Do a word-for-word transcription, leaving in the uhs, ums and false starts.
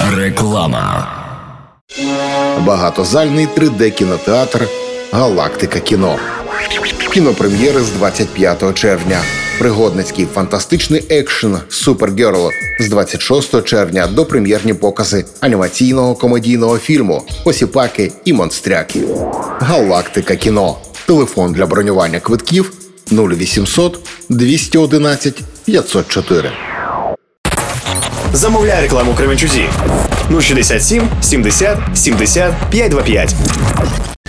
Реклама. Багатозальний три де-кінотеатр «Галактика кіно». Кінопрем'єри з двадцять п'ятого червня. Пригодницький фантастичний екшен «Супергерл» з двадцять шостого червня до прем'єрні покази анімаційного комедійного фільму «Посіпаки і монстряки». «Галактика кіно». Телефон для бронювання квитків нуль вісімсот двісті одинадцять п'ятсот чотири. Замовляй рекламу Кременчузі. нуль шістдесят сім сімдесят сімдесят п'ятсот двадцять п'ять.